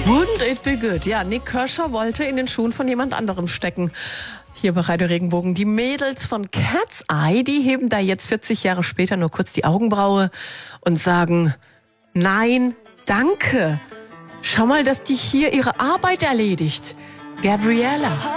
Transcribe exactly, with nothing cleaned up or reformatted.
Wouldn't it be good? Ja, Nick Kershaw wollte in den Schuhen von jemand anderem stecken. Hier bei Radio Regenbogen. Die Mädels von Cat's Eye, die heben da jetzt vierzig Jahre später nur kurz die Augenbraue und sagen, nein, danke. Schau mal, dass die hier ihre Arbeit erledigt. Gabriella.